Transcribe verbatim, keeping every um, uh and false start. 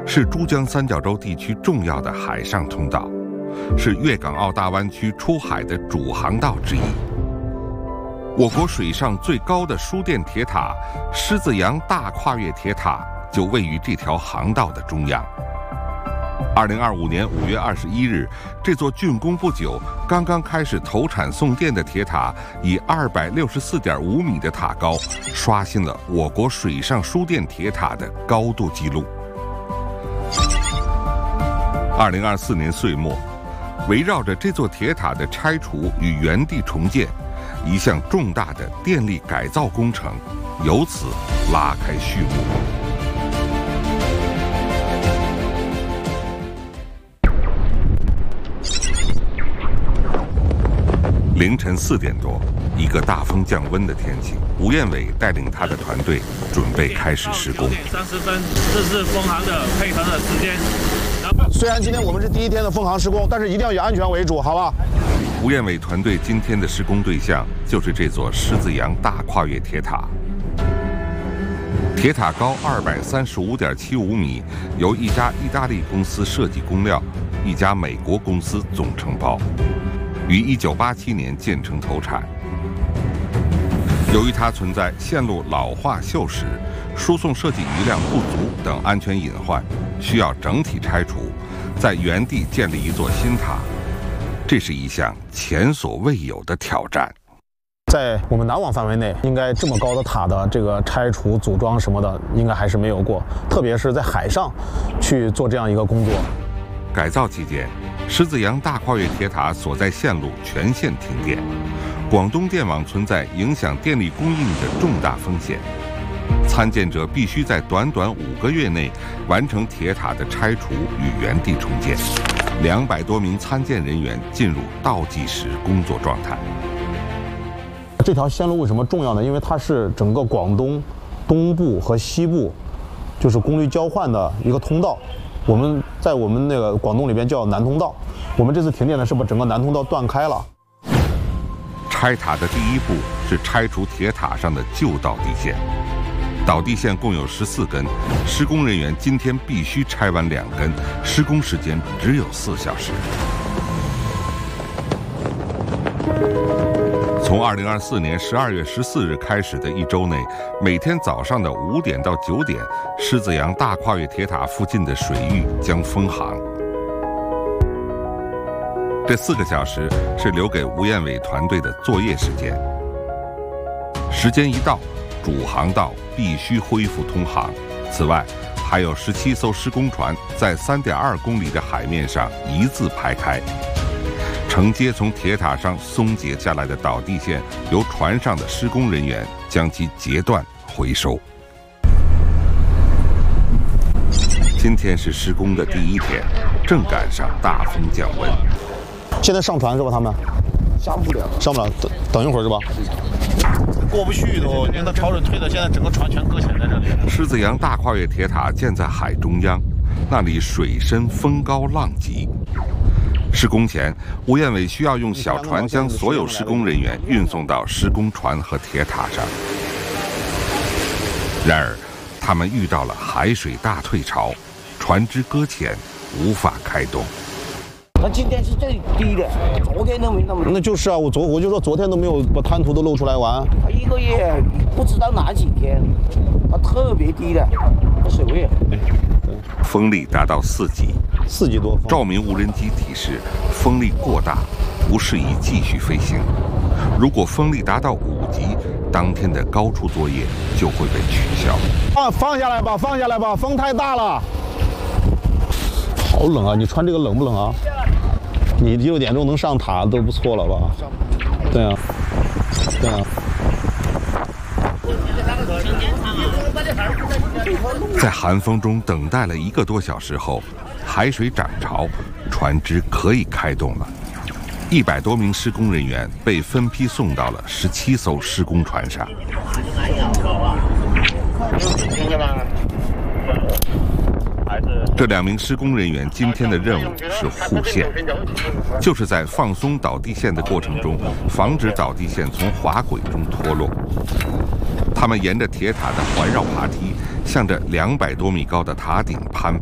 是珠江三角洲地区重要的海上通道，是粤港澳大湾区出海的主航道之一。我国水上最高的输电铁塔狮子洋大跨越铁塔就位于这条航道的中央。二零二五年五月二十一日，这座竣工不久、刚刚开始投产送电的铁塔，以二百六十四点五米的塔高，刷新了我国水上输电铁塔的高度纪录。二零二四年岁末，围绕着这座铁塔的拆除与原地重建，一项重大的电力改造工程由此拉开序幕。凌晨四点多，一个大风降温的天气，吴彦伟带领他的团队准备开始施工。 九点三十分，这是风航的配合的时间。 虽然今天我们是第一天的风航施工，但是一定要以安全为主，好吧？ 吴彦伟团队今天的施工对象就是这座狮子洋大跨越铁塔。铁塔高二百三十五点七五米，由一家意大利公司设计工料，一家美国公司总承包。于一九八七年建成投产。由于它存在线路老化锈蚀、输送设计余量不足等安全隐患，需要整体拆除，在原地建立一座新塔。这是一项前所未有的挑战。 在我们南网范围内，应该这么高的塔的这个拆除、组装什么的，应该还是没有过。特别是在海上去做这样一个工作。 改造期间，狮子洋大跨越铁塔所在线路全线停电，广东电网存在影响电力供应的重大风险。参建者必须在短短五个月内完成铁塔的拆除与原地重建。两百多名参建人员进入倒计时工作状态。 这条线路为什么重要呢？因为它是整个广东东部和西部就是功率交换的一个通道。我们在我们那个广东里边叫南通道。我们这次停电呢，是把整个南通道断开了。 拆塔的第一步是拆除铁塔上的旧导地线。导地线共有十四根，施工人员今天必须拆完两根，施工时间只有四小时。从二零二四年十二月十四日开始的一周内，每天早上的五点到九点，狮子洋大跨越铁塔附近的水域将封航。这四个小时是留给吴彦伟团队的作业时间。时间一到，主航道必须恢复通航。此外，还有十七艘施工船在三点二公里的海面上一字排开。承接从铁塔上松解下来的导地线，由船上的施工人员将其截断回收。今天是施工的第一天，正赶上大风降温。 现在上船是吧？他们上不了， 上不了，等等一会儿是吧？ 过不去都，让他潮水退的，现在整个船全搁浅在这里。 狮子洋大跨越铁塔建在海中央，那里水深风高浪急。施工前，吴彦伟需要用小船将所有施工人员运送到施工船和铁塔上。然而，他们遇到了海水大退潮，船只搁浅，无法开动。 那今天是最低的，昨天都没那么。 那就是啊，我昨我就说昨天都没有把滩涂都露出来完。 他一个月不知道哪几天，它特别低的，它水位。 风力达到四级， 四级多。 照明无人机提示，风力过大，不适宜继续飞行。如果风力达到五级，当天的高处作业就会被取消。 放放下来吧，放下来吧，风太大了。好冷啊！你穿这个冷不冷啊？你六点钟能上塔都不错了吧？对啊，对啊。 在寒风中等待了一个多小时后，海水涨潮，船只可以开动了。一百多名施工人员被分批送到了十七艘施工船上。这两名施工人员今天的任务是护线，就是在放松导地线的过程中，防止导地线从滑轨中脱落。他们沿着铁塔的环绕爬梯，向着两百多米高的塔顶攀